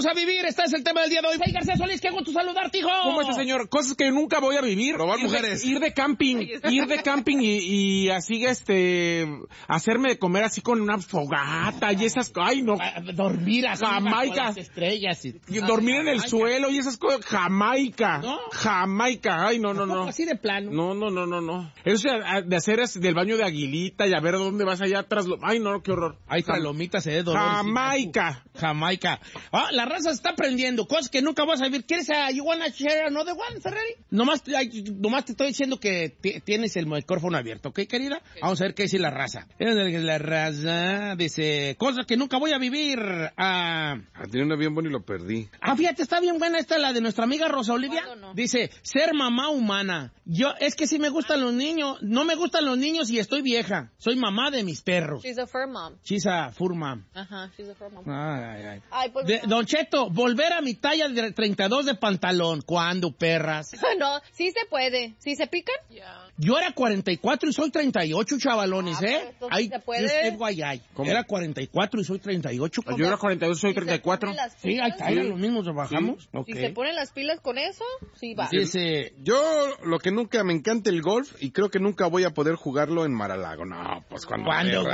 vamos a vivir? Este es el tema del día de hoy. Hey, García Solís, qué gusto saludarte, hijo. ¿Cómo está, señor? Cosas que nunca voy a vivir. Robar mujeres. Ir de camping y así, hacerme de comer así con una fogata y esas cosas. Ay, no. Dormir así Jamaica. bajo las estrellas. Y dormir en el suelo y esas cosas. Jamaica. ¿No? Jamaica. Ay, no. Así de plano. No. Eso de hacer del baño de Aguilita y a ver dónde vas allá atrás. Ay, no, qué horror. Hay palomitas de dolor. Jamaica. La raza se está aprendiendo. Cosas que nunca vas a vivir. ¿Quieres you wanna share another one, Ferrari? Nomás te estoy diciendo que tienes el micrófono abierto, ¿ok, querida? Vamos a ver qué dice la raza. La raza dice, cosas que nunca voy a vivir. Tenía una bien buena y lo perdí. Fíjate, está bien buena esta, la de nuestra amiga Rosa Olivia. No? Dice, ser mamá humana. Es que sí me gustan los niños. No me gustan los niños y estoy vieja. Soy mamá de mis perros. She's a fur mom. She's a fur mom. Ajá, she's a fur mom. Ay. Ay, pues Don Cheto, volver a mi talla de 32 de pantalón. ¿Cuándo, perras? no, sí se puede. ¿Sí se pican? Yo era 44 y soy 38, chavalones, Pero esto sí se puede. ¿Cómo? Era 44 y soy 38. Yo era 42 y soy 34. Sí, ahí está, lo mismo trabajamos. Sí. Okay. Si se ponen las pilas con eso, sí va. Dice, Yo lo que nunca me encanta el golf y creo que nunca voy a poder jugarlo en Mar-a-Lago. No, pues cuando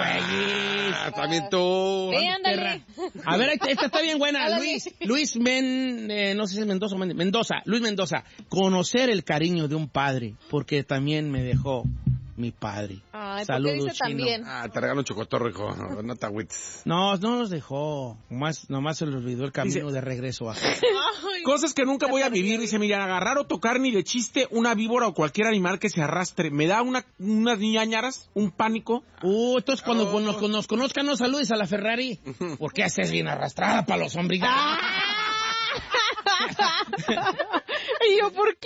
güey? también tú. Ándale. A ver, esta está bien buena. Ándale. Luis no sé si es Mendoza o Luis Mendoza. Conocer el cariño de un padre, porque también me dejó mi padre. Ay, Saludos, ¿por qué dice Chino. también? Te regalo un chocotorro, hijo. No te agüites. No los dejó. Nomás se le olvidó el camino de regreso. Ay, Cosas que nunca voy a vivir. Dice, mira, agarrar o tocar ni de chiste una víbora o cualquier animal que se arrastre. Me da unas ñañaras, un pánico. Entonces cuando nos conozcan, no saludes a la Ferrari. Porque haces bien arrastrada para los hombres. ¿Y yo por qué?